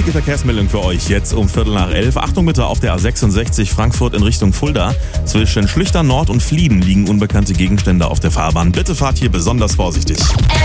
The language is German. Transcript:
wichtige Verkehrsmeldung für euch jetzt um 11:15. Achtung bitte auf der A66 Frankfurt in Richtung Fulda. Zwischen Schlüchtern Nord und Flieden liegen unbekannte Gegenstände auf der Fahrbahn. Bitte fahrt hier besonders vorsichtig.